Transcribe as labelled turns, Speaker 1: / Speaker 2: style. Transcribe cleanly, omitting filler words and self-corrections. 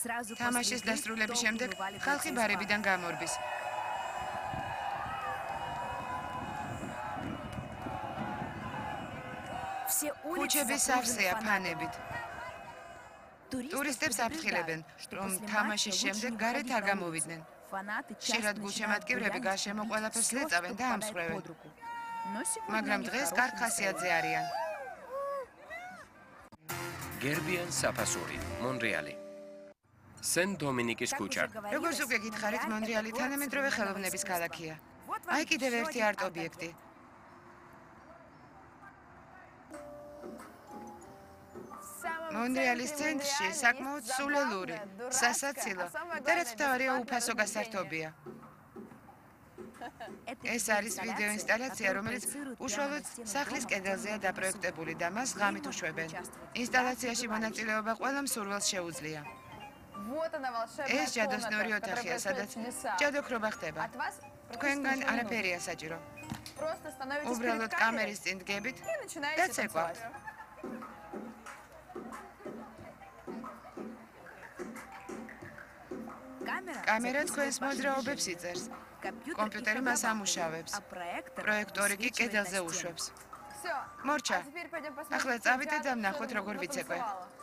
Speaker 1: თამაშის დასრულების შემდეგ ხალხი ბარებიდან გამორბის. ქუჩები სავსეა ფანებით. ტურისტებს აფრთხილებენ, რომ თამაშის შემდეგ გარეთ არ გამოვიდნენ. ხშირად გულშემატკივრები გარშემო ყველაფერს ლეწავენ და ამსხვრევენ. მაგრამ დღეს კარგ ხასიათზე არიან.
Speaker 2: გერბიან საფასური, მონრეალი. სენ დომინიკის ქუჩა.
Speaker 1: როგორც უკვე გითხარით, მონრეალი თანამედროვე ხელოვნების ქალაქია. აი კიდევ ერთი არტ-ობიექტი. მონრეალის ცენტრში საკმაოდ სულელური, სასაცილო და რაც მთავარია უფასო გასართობია. ეს არის ვიდეო ინსტალაცია, რომელიც უშუალოდ სახლის კედელზეა დაპროექტებული და მას ღამით უშვებენ. ინსტალაციაში მონაწილეობა ყველა მსურველს შეუძლია. ეს ჯადოსნური ოთახია, სადაც ჯადოქრობა ხდება. თქვენგან არაფერია საჭირო. უბრალოდ კამერის წინ დგებით და ცეკვავთ. კამერა თქვენს მოძრაობებს იწერს. კომპიუტერი მას ამუშავებს. პროექტორი კი კედელზე უშვებს. მორჩა, ახლა წავიდეთ და ვნახოთ, როგორ ვიცეკვე.